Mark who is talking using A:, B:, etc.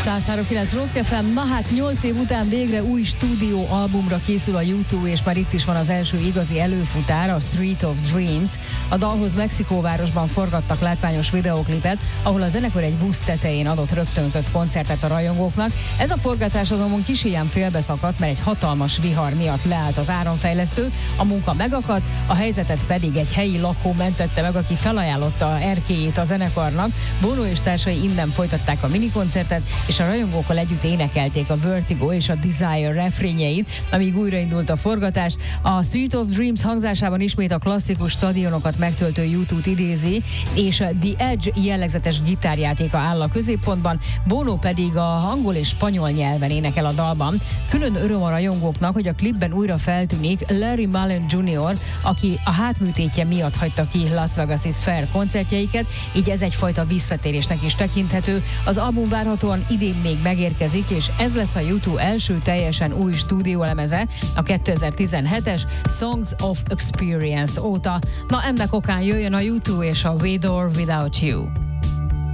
A: 103.9 Rock FM. Na hát 8 év után végre új stúdió albumra készül a U2, és már itt is van az első igazi előfutár, a Street of Dreams. A dalhoz Mexikóvárosban forgattak látványos videóklipet, ahol a zenekar egy busz tetején adott rögtönzött koncertet a rajongóknak. Ez a forgatás azonban kis ilyen félbeszakadt, mert egy hatalmas vihar miatt leállt az áramfejlesztő, a munka megakadt, a helyzetet pedig egy helyi lakó mentette meg, aki felajánlotta erkélyét a zenekarnak. Bono és társai innen folytatták a minikoncertet, és a rajongókkal együtt énekelték a Vertigo és a Desire refrényeit, amíg újraindult a forgatás. A Street of Dreams hangzásában ismét a klasszikus stadionokat megtöltő U2-t idézi, és The Edge jellegzetes gitárjátéka áll a középpontban, Bono pedig a angol és spanyol nyelven énekel a dalban. Külön öröm a rajongóknak, hogy a klipben újra feltűnik Larry Mullen Jr., aki a hátműtétje miatt hagyta ki Las Vegas-i Sphere koncertjeiket, így ez egyfajta visszatérésnek is tekinthető. Az album várhatóan idén még megérkezik, és ez lesz a U2 első teljesen új stúdiólemeze a 2017-es Songs of Experience óta. Na ennek okán jöjjön a U2 és a With or Without You.